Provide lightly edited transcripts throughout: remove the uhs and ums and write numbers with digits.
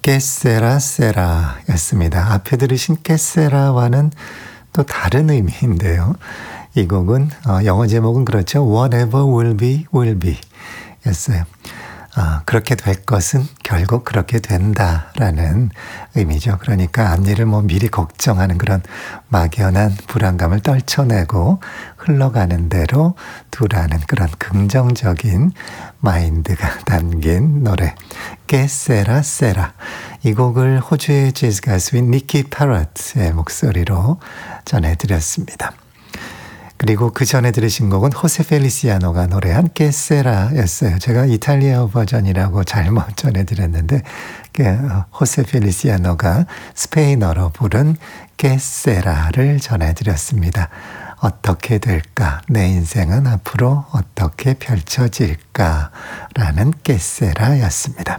Que sera 였습니다. 앞에 들으신 que sera와는 또 다른 의미인데요. 이 곡은 영어 제목은 그렇죠. Whatever will be, will be 였어요. 그렇게 될 것은 결국 그렇게 된다라는 의미죠. 그러니까 앞일을 미리 걱정하는 그런 막연한 불안감을 떨쳐내고 흘러가는 대로 두라는 그런 긍정적인 마인드가 담긴 노래 Que sera sera. 이 곡을 호주의 재즈 가수인 니키 파럿의 목소리로 전해드렸습니다. 그리고 그 전에 들으신 곡은 호세 펠리시아노가 노래한 Que sera였어요. 제가 이탈리아어 버전이라고 잘못 전해드렸는데 호세 펠리시아노가 스페인어로 부른 Que sera를 전해드렸습니다. 어떻게 될까? 내 인생은 앞으로 어떻게 펼쳐질까? 라는 Que sera였습니다.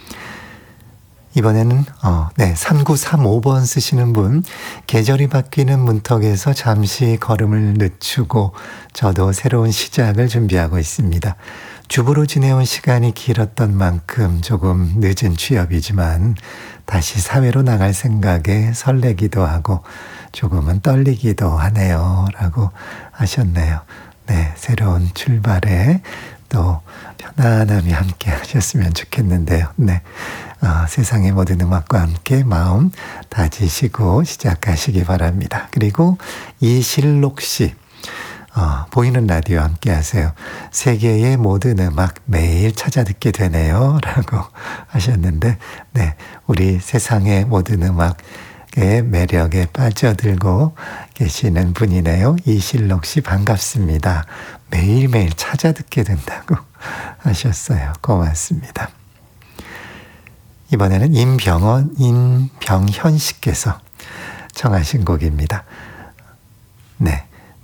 이번에는 3935번 쓰시는 분, 계절이 바뀌는 문턱에서 잠시 걸음을 늦추고 저도 새로운 시작을 준비하고 있습니다. 주부로 지내온 시간이 길었던 만큼 조금 늦은 취업이지만 다시 사회로 나갈 생각에 설레기도 하고 조금은 떨리기도 하네요. 라고 하셨네요. 네, 새로운 출발에 또 편안함이 함께 하셨으면 좋겠는데요. 네. 세상의 모든 음악과 함께 마음 다지시고 시작하시기 바랍니다. 그리고 이실록 씨, 보이는 라디오 함께 하세요. 세계의 모든 음악 매일 찾아 듣게 되네요. 라고 하셨는데, 네, 우리 세상의 모든 음악의 매력에 빠져들고 계시는 분이네요. 이실록 씨 반갑습니다. 매일매일 찾아 듣게 된다고 하셨어요. 고맙습니다. 이번에는 임병현 씨께서 청하신 곡입니다. 네,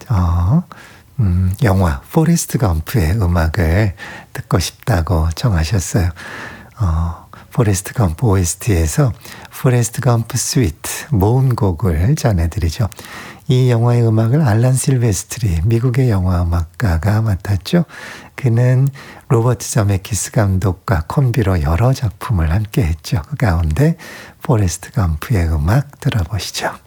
영화 포레스트 검프의 음악을 듣고 싶다고 청하셨어요. 포레스트 검프 OST에서 포레스트 검프 스위트 모음곡을 전해드리죠. 이 영화의 음악을 알란 실베스트리 미국의 영화 음악가가 맡았죠. 그는 로버트 저메키스 감독과 콤비로 여러 작품을 함께 했죠. 그 가운데 포레스트 검프의 음악 들어보시죠.